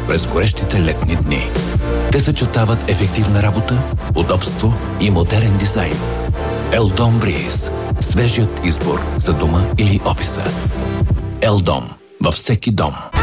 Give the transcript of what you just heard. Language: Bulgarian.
през горещите летни дни. Те съчетават ефективна работа, удобство и модерен дизайн. Елдом Бриз. Свежият избор за дома или офиса. Елдом. Във всеки дом.